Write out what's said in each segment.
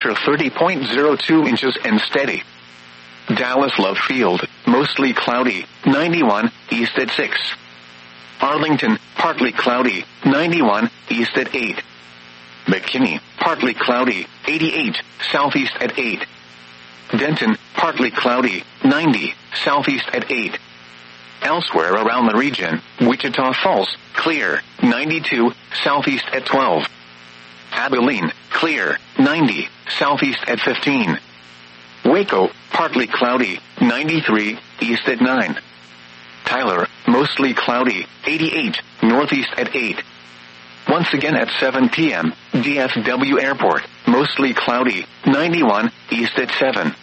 30.02 inches and steady. Dallas Love Field, mostly cloudy, 91, east at 6. Arlington, partly cloudy, 91, east at 8. McKinney, partly cloudy, 88, southeast at 8. Denton, partly cloudy, 90, southeast at 8. Elsewhere around the region, Wichita Falls, clear, 92, southeast at 12. Abilene, clear, 90, southeast at 15. Waco, partly cloudy, 93, east at 9. Tyler, mostly cloudy, 88, northeast at 8. Once again at 7 p.m., DFW Airport, mostly cloudy, 91, east at 7.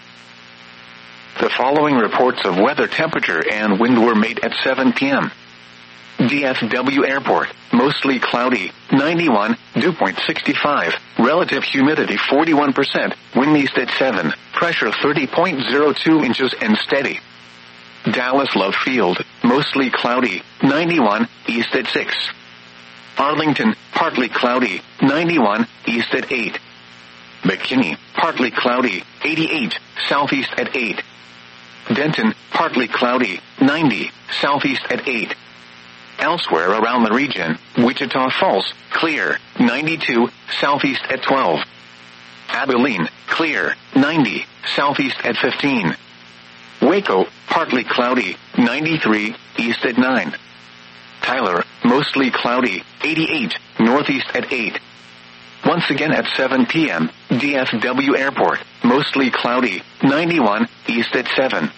The following reports of weather temperature and wind were made at 7 p.m. DFW Airport, mostly cloudy, 91, dew point 65, relative humidity 41%, wind east at 7, pressure 30.02 inches and steady. Dallas Love Field, mostly cloudy, 91, east at 6. Arlington, partly cloudy, 91, east at 8. McKinney, partly cloudy, 88, southeast at 8. Denton, partly cloudy, 90, southeast at 8. Elsewhere around the region, Wichita Falls, clear, 92, southeast at 12. Abilene, clear, 90, southeast at 15. Waco, partly cloudy, 93, east at 9. Tyler, mostly cloudy, 88, northeast at 8. Once again at 7 p.m., DFW Airport, mostly cloudy, 91, east at 7.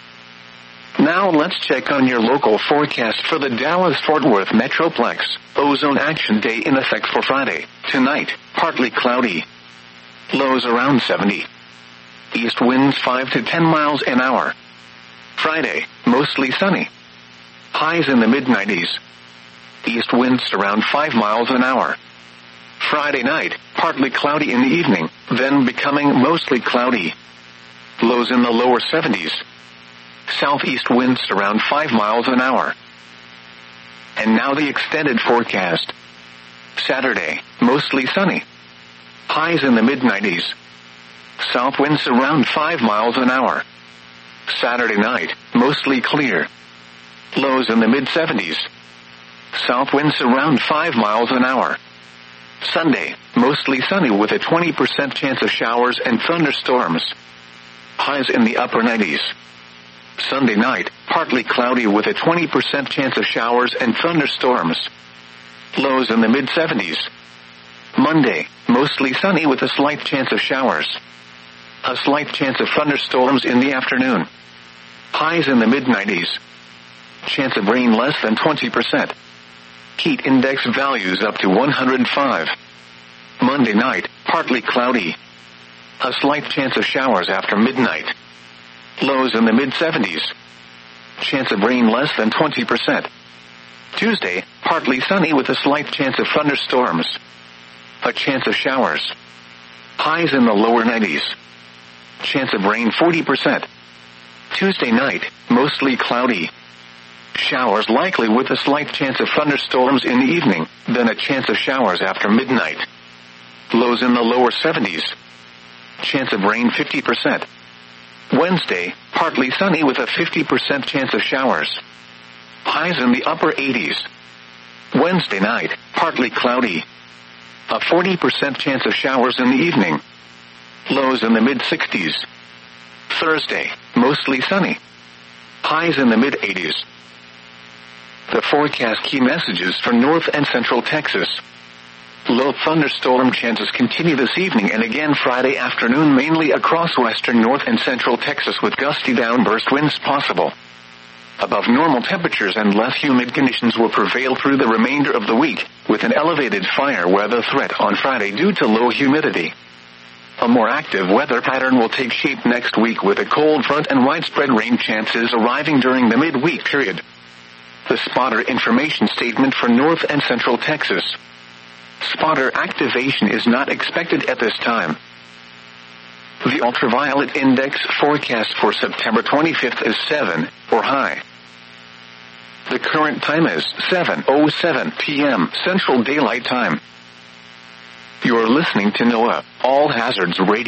Now let's check on your local forecast for the Dallas-Fort Worth Metroplex. Ozone Action Day in effect for Friday. Tonight, partly cloudy. Lows around 70. East winds 5 to 10 miles an hour. Friday, mostly sunny. Highs in the mid-90s. East winds around 5 miles an hour. Friday night, partly cloudy in the evening, then becoming mostly cloudy. Lows in the lower 70s. Southeast winds around 5 miles an hour. And now the extended forecast. Saturday, mostly sunny. Highs in the mid-90s. South winds around 5 miles an hour. Saturday night, mostly clear. Lows in the mid-70s. South winds around 5 miles an hour. Sunday, mostly sunny with a 20% chance of showers and thunderstorms. Highs in the upper 90s. Sunday night, partly cloudy with a 20% chance of showers and thunderstorms. Lows in the mid-70s. Monday, mostly sunny with a slight chance of showers. A slight chance of thunderstorms in the afternoon. Highs in the mid-90s. Chance of rain less than 20%. Heat index values up to 105. Monday night, partly cloudy. A slight chance of showers after midnight. Lows in the mid-70s. Chance of rain less than 20%. Tuesday, partly sunny with a slight chance of thunderstorms. A chance of showers. Highs in the lower 90s. Chance of rain 40%. Tuesday night, mostly cloudy. Showers likely with a slight chance of thunderstorms in the evening, then a chance of showers after midnight. Lows in the lower 70s. Chance of rain 50%. Wednesday, partly sunny with a 50% chance of showers. Highs in the upper 80s. Wednesday night, partly cloudy. A 40% chance of showers in the evening. Lows in the mid-60s. Thursday, mostly sunny. Highs in the mid-80s. The forecast key messages for North and Central Texas. Low thunderstorm chances continue this evening and again Friday afternoon mainly across western North and Central Texas with gusty downburst winds possible. Above normal temperatures and less humid conditions will prevail through the remainder of the week, with an elevated fire weather threat on Friday due to low humidity. A more active weather pattern will take shape next week with a cold front and widespread rain chances arriving during the midweek period. The spotter information statement for North and Central Texas. Spotter activation is not expected at this time. The ultraviolet index forecast for September 25th is 7, or high. The current time is 7:07 p.m. Central Daylight Time. You're listening to NOAA All Hazards Radio.